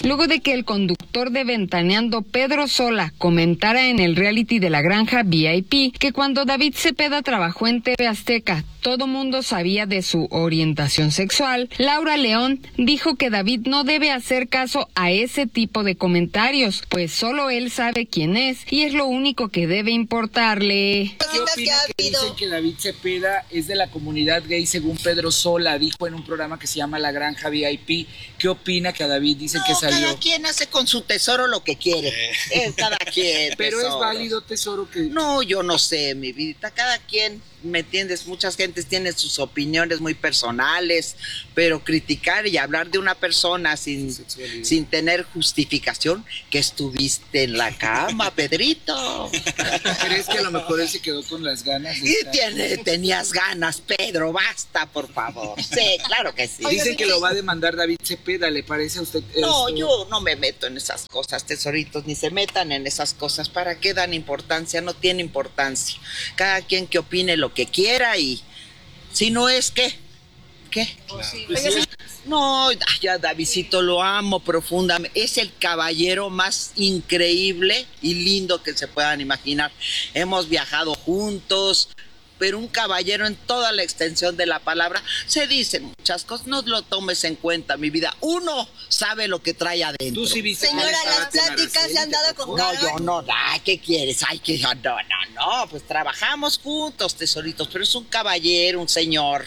luego de que el conductor de Ventaneando, Pedro Sola, comentara en el reality de La Granja VIP que cuando David Cepeda trabajó en TV Azteca, todo mundo sabía de su orientación sexual. Laura León dijo que David no debe hacer caso a ese tipo de comentarios, pues solo él sabe quién es y es lo único que debe importarle. ¿Qué opina que dicen que David Cepeda es de la comunidad gay según Pedro Sola dijo en un programa que se llama La Granja VIP? ¿Qué opina que a David dicen que salió? Cada quien hace con su tesoro lo que quiere. Cada quien. Pero tesoro. es válido, tesoro, que... No, yo no sé, mi vida. Cada quien, ¿me entiendes? Muchas gentes tienen sus opiniones muy personales, pero criticar y hablar de una persona sin tener justificación, que estuviste en la cama, Pedrito. ¿Crees que a lo mejor él se quedó con las ganas? Tenías ganas, Pedro, basta, por favor. Sí, claro que sí. Dicen que lo va a demandar David Cepeda, ¿le parece a usted? No, yo no me meto en esas cosas, tesoritos, ni se metan en esas cosas. ¿Para qué dan importancia? No tiene importancia. Cada quien que opine lo que quiera y si no es, ¿qué? Claro. Sí. No, ya Davidcito lo amo profundamente. Es el caballero más increíble y lindo que se puedan imaginar. Hemos viajado juntos, pero un caballero en toda la extensión de la palabra. Se dicen muchas cosas, no lo tomes en cuenta, mi vida. Uno sabe lo que trae adentro. ¿Tú sí viste? Señora, las pláticas se han dado con No, yo no, ¿qué quieres? Ay, que no, pues trabajamos juntos, tesoritos, pero es un caballero, un señor.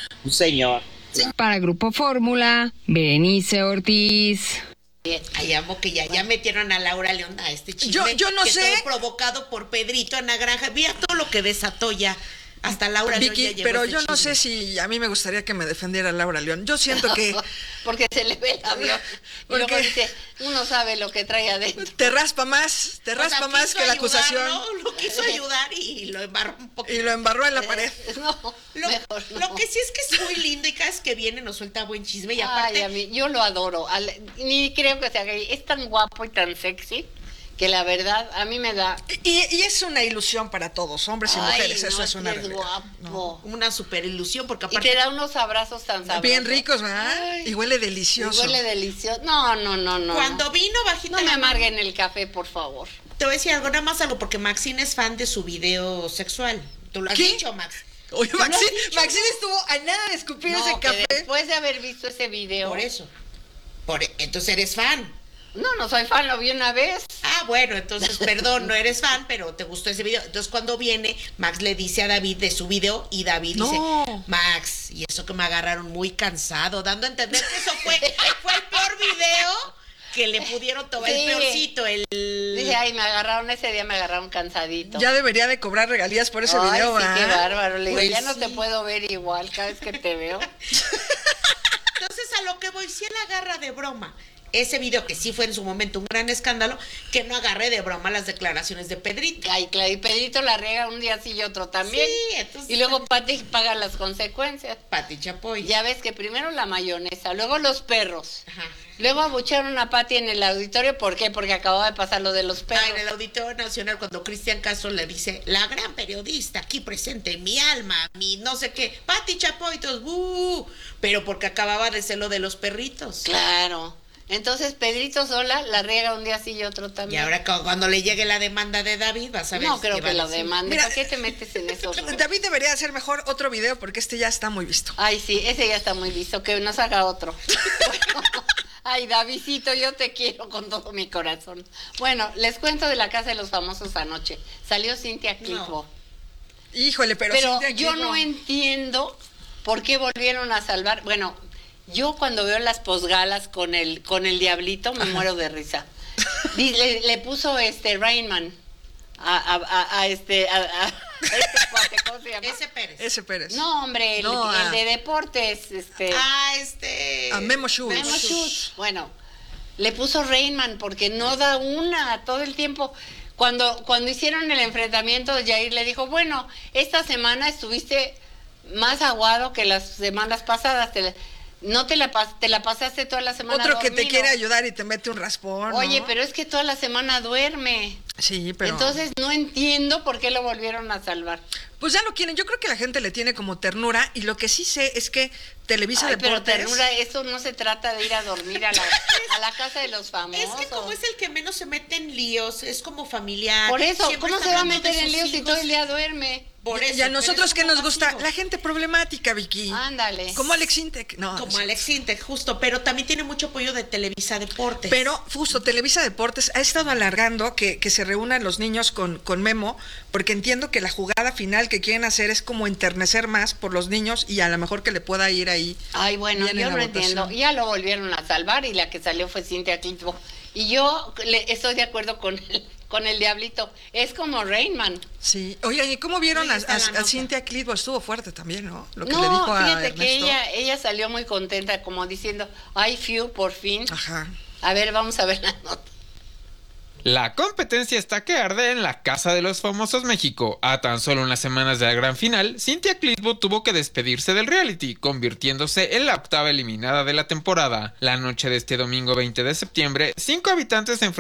Para Grupo Fórmula, Berenice Ortiz. Ay, amo que ya metieron a Laura León a este chisme. Yo no que sé. Todo provocado por Pedrito en la granja. Mira todo lo que desató ya. Hasta Laura León Vicky, ya llegó pero este yo no chisme. sé si a mí me gustaría que me defendiera Laura León. Yo siento que Porque se le ve el avión. Y Porque- luego dice, uno sabe lo que trae adentro. te raspa más O sea, más quiso que la ayudar, acusación. ¿no? Lo quiso ayudar y lo embarró un poquito. Y lo embarró en la pared. No, Lo, mejor no. lo que sí es que es muy lindo y cada vez que viene nos suelta buen chisme y aparte... Ay, a mí, yo lo adoro. Ni creo que sea gay. Es tan guapo y tan sexy que la verdad a mí me da... Y es una ilusión para todos, hombres y mujeres, Ay, eso no, es una es realidad. guapo. Una super ilusión porque Y aparte... te da unos abrazos tan sabrosos. Bien ricos, ¿verdad? Ay, Y huele y delicioso. huele delicioso. No. Cuando vino bajita No me la mano, amarguen el café, por favor. te voy a decir algo, nada más algo, porque Maxine es fan de su video sexual. ¿Tú lo has ¿Qué? dicho, Max? Oye, ¿Tú lo has dicho? Maxine estuvo a nada de escupir No, ese que café. después de haber visto ese video... Por eso. Entonces eres fan. No soy fan, lo vi una vez. Ah, bueno, entonces, perdón, no eres fan, pero te gustó ese video. Entonces, cuando viene, Max le dice a David de su video y David dice, Max, y eso que me agarraron muy cansado, dando a entender que eso fue el peor video que le pudieron tomar, Sí. el peorcito, Dice, ay, ese día me agarraron cansadito. Ya debería de cobrar regalías por ese Ay, video, sí, qué ¿verdad? bárbaro. Le digo, Pues ya no te sí. puedo ver igual cada vez que te veo. Entonces, a lo que voy, si él agarra de broma ese video, que sí fue en su momento un gran escándalo, que no agarre de broma las declaraciones de Pedrito. Ay, claro, y Pedrito la riega un día sí y otro también. Sí, entonces- Y luego Pati paga las consecuencias. Pati Chapoy. Ya ves que primero la mayonesa, luego los perros. Ajá. Luego abucharon a Pati en el auditorio. ¿Por qué? Porque acababa de pasar lo de los perros. En el Auditorio Nacional, cuando Cristian Castro le dice, la gran periodista aquí presente, en mi alma, mi no sé qué, Pati Chapoy, todos, pero porque acababa de ser lo de los perritos. Claro. Entonces Pedrito Sola la riega un día sí y otro Y también. ahora cuando le llegue la demanda de David, vas a ver. No creo qué que van a lo decir. demande. Mira, ¿Por qué te metes en eso? David debería hacer mejor otro video porque este ya está muy visto. Ay, sí, ese ya está muy listo, que nos haga otro. Ay, Davidcito, yo te quiero con todo mi corazón. Bueno, les cuento de la Casa de los Famosos anoche. Salió Cintia Clitbo. Híjole, pero Cintia yo Clitbo- no entiendo por qué volvieron a salvar. Bueno, yo cuando veo las posgalas con el diablito me muero de risa. Le puso Rainman a este cuate, ¿cómo se llama? Ese Pérez. No, hombre, No, el de deportes, A Memo Schutz. Memo Schutz. Bueno, le puso Rainman porque no da una todo el tiempo. Cuando hicieron el enfrentamiento, Jair le dijo, bueno, esta semana estuviste más aguado que las semanas pasadas. Te la pasaste toda la semana Otro que te dormido. quiere ayudar y te mete un raspón, ¿no? Oye, pero es que toda la semana duerme. Sí, pero... Entonces no entiendo por qué lo volvieron a salvar. Pues ya lo quieren. Yo creo que la gente le tiene como ternura y lo que sí sé es que Televisa Ay, pero Deportes... ternura, eso no se trata de ir a dormir a la casa de los famosos. Es que como es el que menos se mete en líos, es como familiar. Por eso, siempre ¿cómo está se va a hablando de meter en sus líos si hijos. todo el día duerme? Por eso, y a pero nosotros es que como nos gusta pasivo. la gente problemática, Vicky. Ándale. Como Alex Intec. No, Como sí. Alex Intec, justo, pero también tiene mucho apoyo de Televisa Deportes. Pero justo Televisa Deportes ha estado alargando que se reúnan los niños con Memo, porque entiendo que la jugada final que quieren hacer es como enternecer más por los niños y a lo mejor que le pueda ir ahí. Ay, bueno, bien en yo la no votación. entiendo. Ya lo volvieron a salvar y la que salió fue Cintia Clitbo. Y yo estoy de acuerdo con el Diablito. Es como Rainman. Sí. Oigan, ¿y cómo vieron Ahí a está la nota. Cintia Clitbo? Estuvo fuerte también, ¿no? Lo que No, le dijo a fíjate que Ernesto. ella salió muy contenta, como diciendo, I feel por fin. Ajá. A ver, vamos a ver la nota. La competencia está que arde en la Casa de los Famosos México. A tan solo unas semanas de la gran final, Cintia Clitbo tuvo que despedirse del reality, convirtiéndose en la octava eliminada de la temporada. La noche de este domingo 20 de septiembre, 5 habitantes se enfrentaron